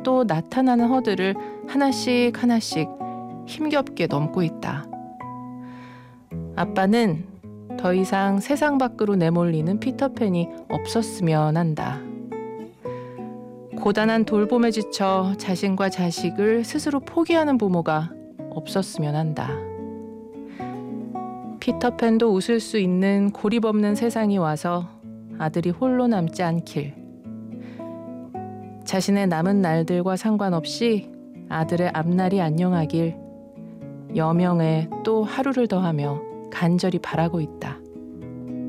또 나타나는 허들을 하나씩 하나씩 힘겹게 넘고 있다. 아빠는 더 이상 세상 밖으로 내몰리는 피터팬이 없었으면 한다. 고단한 돌봄에 지쳐 자신과 자식을 스스로 포기하는 부모가 없었으면 한다. 피터팬도 웃을 수 있는 고립 없는 세상이 와서 아들이 홀로 남지 않길. 자신의 남은 날들과 상관없이 아들의 앞날이 안녕하길 여명에 또 하루를 더하며 간절히 바라고 있다.